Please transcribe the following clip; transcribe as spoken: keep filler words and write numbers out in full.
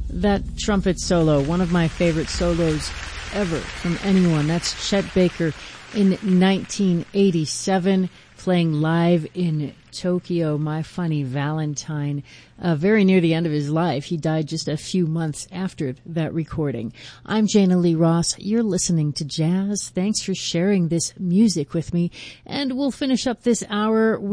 That trumpet solo, one of my favorite solos ever from anyone. That's Chet Baker in nineteen eighty-seven, playing live in Tokyo, My Funny Valentine, uh, very near the end of his life. He died just a few months after that recording. I'm Jana Lee Ross. You're listening to Jazz. Thanks for sharing this music with me. And we'll finish up this hour